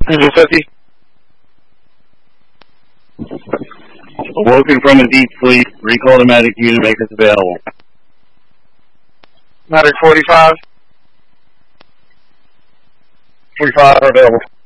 Engine 50. Awoken from a deep sleep. Recall the medic unit, make us available. Medic 45. 45 are available.